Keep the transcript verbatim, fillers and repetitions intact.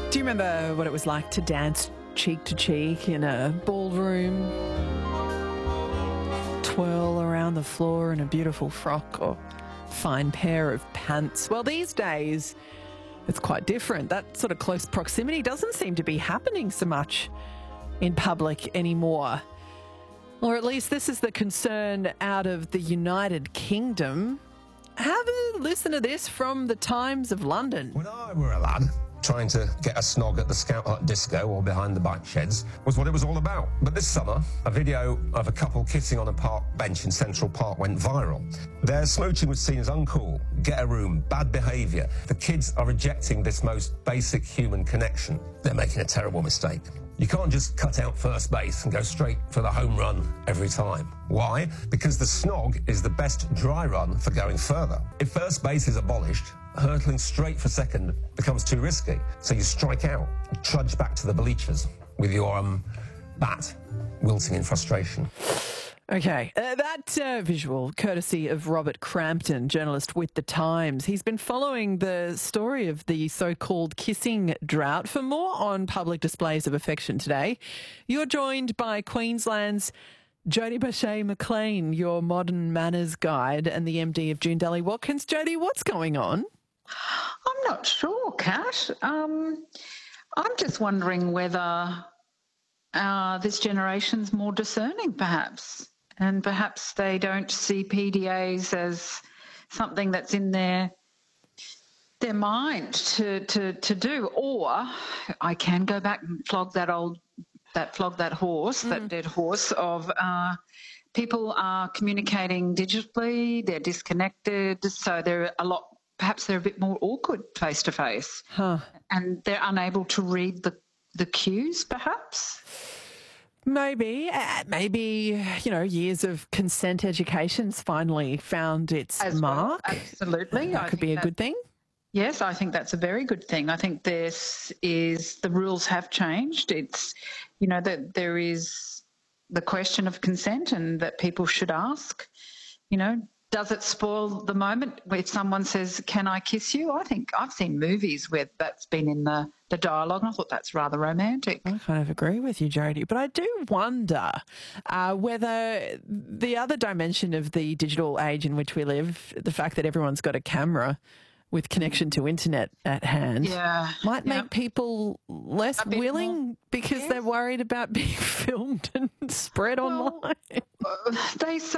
Do you remember what it was like to dance cheek to cheek in a ballroom? Twirl around the floor in a beautiful frock or fine pair of pants. Well, these days, it's quite different. That sort of close proximity doesn't seem to be happening so much in public anymore. Or at least this is the concern out of the United Kingdom. Have a listen to this from the Times of London. When I were a lad, trying to get a snog at the Scout Hut disco or behind the bike sheds was what it was all about. But this summer, a video of a couple kissing on a park bench in Central Park went viral. Their smooching was seen as uncool, get a room, bad behaviour. The kids are rejecting this most basic human connection. They're making a terrible mistake. You can't just cut out first base and go straight for the home run every time. Why? Because the snog is the best dry run for going further. If first base is abolished, hurtling straight for second becomes too risky. So you strike out, trudge back to the bleachers with your um, bat wilting in frustration. Okay, uh, that uh, visual, courtesy of Robert Crampton, journalist with The Times. He's been following the story of the so-called kissing drought. For more on public displays of affection today, you're joined by Queensland's Jodie Bashea-McLean, your modern manners guide and the M D of Joondalup Watkins. Jodie, what's going on? I'm not sure, Kat. Um, I'm just wondering whether uh, this generation's more discerning, perhaps. And perhaps they don't see P D As as something that's in their their mind to, to, to do. Or I can go back and flog that old that flog that horse, mm. that dead horse of uh, people are communicating digitally, they're disconnected, so they're a lot perhaps they're a bit more awkward face to face. And they're unable to read the, the cues, perhaps. Maybe, uh, maybe, you know, years of consent education's finally found its As mark. Well, absolutely. That I could be a that, good thing. Yes, I think that's a very good thing. I think this is, the rules have changed. It's, you know, that there is the question of consent and that people should ask, you know, does it spoil the moment if someone says, can I kiss you? I think I've seen movies where that's been in the, the dialogue, and I thought that's rather romantic. I kind of agree with you, Jodie, but I do wonder uh, whether the other dimension of the digital age in which we live, the fact that everyone's got a camera with connection to internet at hand, yeah, might yeah. make people less willing more, because yes. they're worried about being filmed and spread well, online. Uh, they say